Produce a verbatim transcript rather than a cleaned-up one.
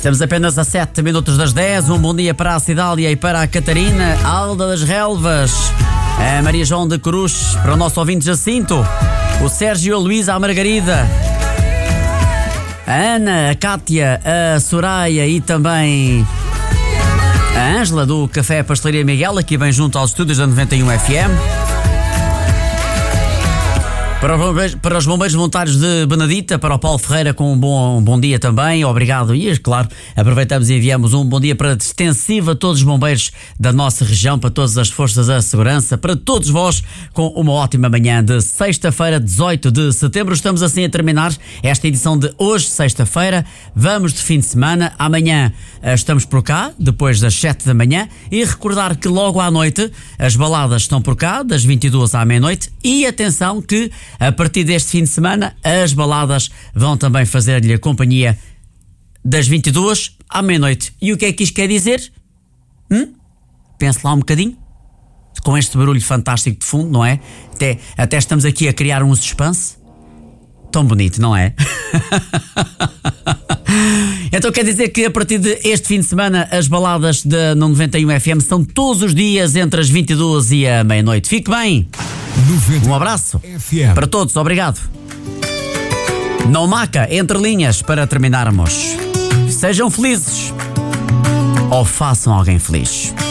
Estamos apenas a sete minutos das dez. Um bom dia para a Cidália e para a Catarina, a Alda das Relvas, a Maria João de Cruz, para o nosso ouvinte Jacinto, o Sérgio, a Luísa, a Margarida, a Ana, a Cátia, a Soraya e também a Ângela do Café Pastelaria Miguel, aqui bem junto aos estúdios da noventa e um F M. Para os, bombeiros, para os bombeiros voluntários de Benedita, para o Paulo Ferreira com um bom, um bom dia também, obrigado. E, claro, aproveitamos e enviamos um bom dia para extensivo a todos os bombeiros da nossa região, para todas as forças da segurança, para todos vós, com uma ótima manhã de sexta-feira, dezoito de setembro. Estamos assim a terminar esta edição de hoje, sexta-feira. Vamos de fim de semana. Amanhã estamos por cá, depois das sete da manhã. E recordar que logo à noite as baladas estão por cá, das vinte e duas à meia-noite. E atenção que a partir deste fim de semana, as baladas vão também fazer-lhe a companhia das vinte e duas à meia-noite. E o que é que isto quer dizer? Hum? Pense lá um bocadinho. Com este barulho fantástico de fundo, não é? Até, até estamos aqui a criar um suspense. Tão bonito, não é? Então quer dizer que a partir deste fim de semana as baladas da noventa e um F M são todos os dias entre as vinte e duas e a meia-noite. Fique bem! Um abraço para todos, obrigado. Não maca, entre linhas, para terminarmos. Sejam felizes ou façam alguém feliz.